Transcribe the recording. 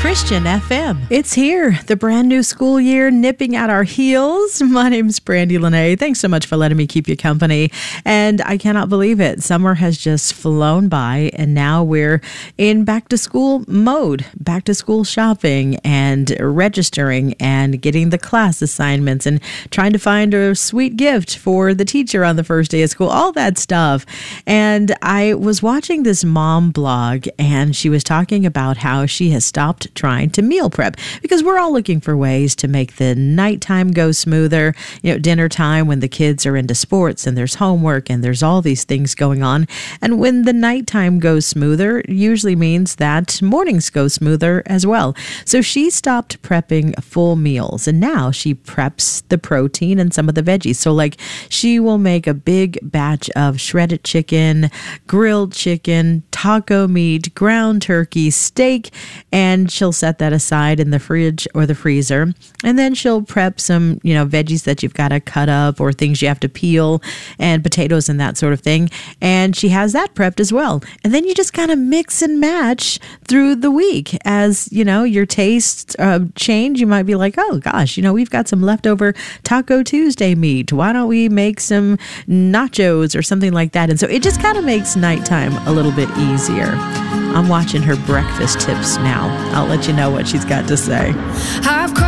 Christian FM. It's here, the brand new school year nipping at our heels. My name's Brandy Lene. Thanks so much for letting me keep you company. And I cannot believe it. Summer has just flown by, and now we're in back to school mode, back to school shopping and registering and getting the class assignments and trying to find a sweet gift for the teacher on the first day of school, all that stuff. And I was watching this mom blog, and she was talking about how she has stopped trying to meal prep because we're all looking for ways to make the nighttime go smoother. Dinner time when the kids are into sports and there's homework and there's all these things going on. And when the nighttime goes smoother, it usually means that mornings go smoother as well. So she stopped prepping full meals, and now she preps the protein and some of the veggies. So like she will make a big batch of shredded chicken, grilled chicken, taco meat, ground turkey, steak, and she'll set that aside in the fridge or the freezer. And then she'll prep some, veggies that you've got to cut up or things you have to peel and potatoes and that sort of thing. And she has that prepped as well. And then you just kind of mix and match through the week as, your tastes change. You might be like, oh gosh, we've got some leftover Taco Tuesday meat. Why don't we make some nachos or something like that? And so it just kind of makes nighttime a little bit easier. I'm watching her breakfast tips now. I'll let you know what she's got to say.